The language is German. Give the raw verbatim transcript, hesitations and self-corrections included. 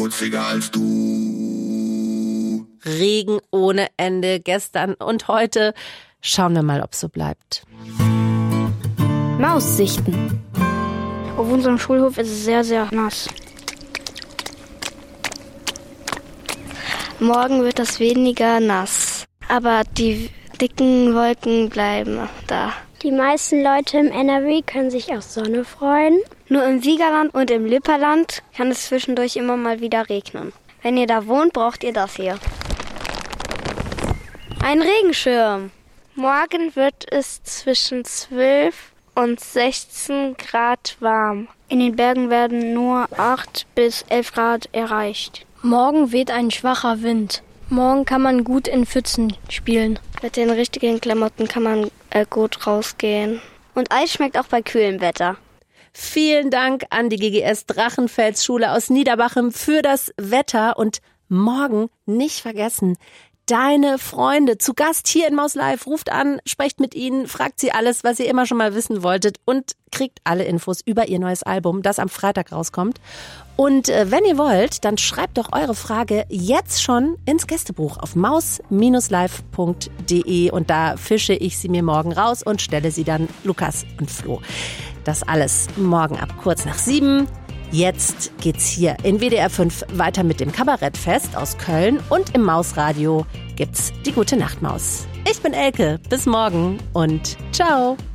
schmutziger als du. Regen ohne Ende gestern und heute. Schauen wir mal, ob es so bleibt. Maussichten. Auf unserem Schulhof ist es sehr, sehr nass. Morgen wird es weniger nass, aber die dicken Wolken bleiben da. Die meisten Leute im N R W können sich auf Sonne freuen. Nur im Siegerland und im Lipperland kann es zwischendurch immer mal wieder regnen. Wenn ihr da wohnt, braucht ihr das hier. Ein Regenschirm. Morgen wird es zwischen zwölf und sechzehn Grad warm. In den Bergen werden nur acht bis elf Grad erreicht. Morgen weht ein schwacher Wind. Morgen kann man gut in Pfützen spielen. Mit den richtigen Klamotten kann man äh, gut rausgehen. Und Eis schmeckt auch bei kühlem Wetter. Vielen Dank an die G G S Drachenfels-Schule aus Niederbachem für das Wetter. Und morgen nicht vergessen, deine Freunde zu Gast hier in Maus Live. Ruft an, sprecht mit ihnen, fragt sie alles, was ihr immer schon mal wissen wolltet und kriegt alle Infos über ihr neues Album, das am Freitag rauskommt. Und äh, wenn ihr wollt, dann schreibt doch eure Frage jetzt schon ins Gästebuch auf maus live punkt de und da fische ich sie mir morgen raus und stelle sie dann Lukas und Flo. Das alles morgen ab kurz nach sieben. Jetzt geht's hier in W D R fünf weiter mit dem Kabarettfest aus Köln und im Mausradio gibt's die Gute Nacht Maus. Ich bin Elke, bis morgen und ciao.